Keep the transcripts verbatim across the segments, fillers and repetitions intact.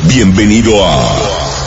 Bienvenido a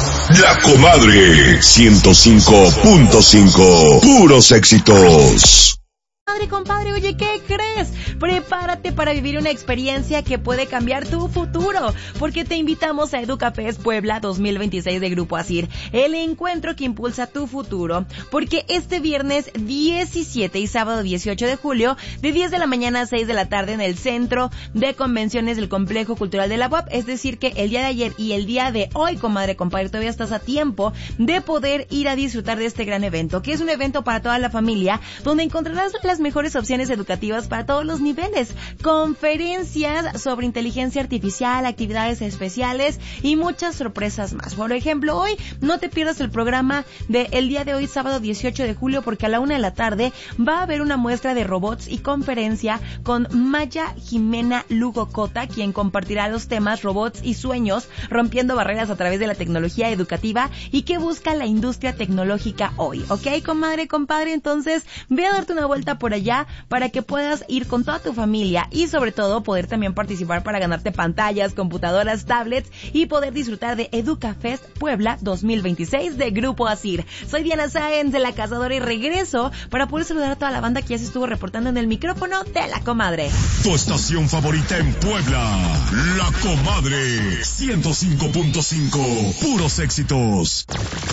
La Comadre ciento cinco punto cinco. Puros éxitos. Madre, compadre, oye, ¿qué crees? Prepárate para vivir una experiencia que puede cambiar tu futuro, porque te invitamos a EducaFest Puebla dos mil veintiséis de Grupo Asir, el encuentro que impulsa tu futuro, porque este viernes diecisiete y sábado dieciocho de julio, de diez de la mañana a seis de la tarde en el Centro de Convenciones del Complejo Cultural de la U A P, es decir que el día de ayer y el día de hoy, comadre, compadre, todavía estás a tiempo de poder ir a disfrutar de este gran evento, que es un evento para toda la familia, donde encontrarás las mejores opciones educativas para todos los niveles, conferencias sobre inteligencia artificial, actividades especiales y muchas sorpresas más. Por ejemplo, hoy no te pierdas el programa de el día de hoy, sábado dieciocho de julio, porque a la una de la tarde va a haber una muestra de robots y conferencia con Maya Jimena Lugo Cota, quien compartirá los temas robots y sueños, rompiendo barreras a través de la tecnología educativa y qué busca la industria tecnológica hoy. ¿Ok, comadre, compadre? Entonces, ve a darte una vuelta por allá para que puedas ir con toda tu familia y sobre todo poder también participar para ganarte pantallas, computadoras, tablets y poder disfrutar de EducaFest Puebla dos mil veintiséis de Grupo Asir. Soy Diana Sáenz de La Cazadora y regreso para poder saludar a toda la banda que ya se estuvo reportando en el micrófono de La Comadre. Tu estación favorita en Puebla, La Comadre ciento cinco punto cinco. Puros éxitos.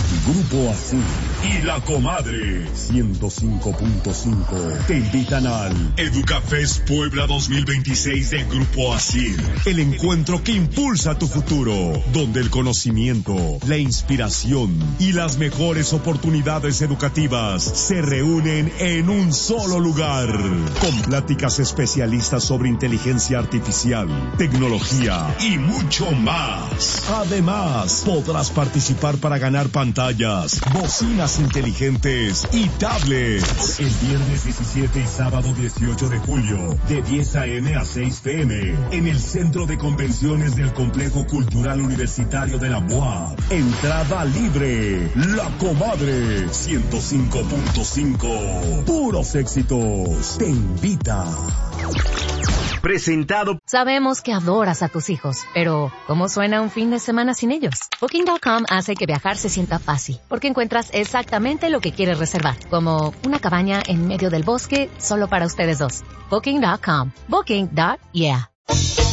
Grupo Asir y La Comadre ciento cinco punto cinco te invitan al EducaFest Puebla dos mil veintiséis de Grupo Asir, el encuentro que impulsa tu futuro, donde el conocimiento, la inspiración y las mejores oportunidades educativas se reúnen en un solo lugar, con pláticas especialistas sobre inteligencia artificial, tecnología y mucho más. Además, podrás participar para ganar pantallas, bocinas inteligentes y tablets. El viernes diecisiete y sábado dieciocho de julio, de diez a eme a seis pe eme, en el Centro de Convenciones del Complejo Cultural Universitario de la U A P. Entrada libre. La Comadre ciento cinco punto cinco. Puros éxitos. Te invita. Presentado. Sabemos que adoras a tus hijos, pero ¿cómo suena un fin de semana sin ellos? Booking punto com hace que viajar se sienta fácil, porque encuentras exactamente lo que quieres reservar, como una cabaña en medio del bosque solo para ustedes dos. Booking punto com. Booking. Yeah.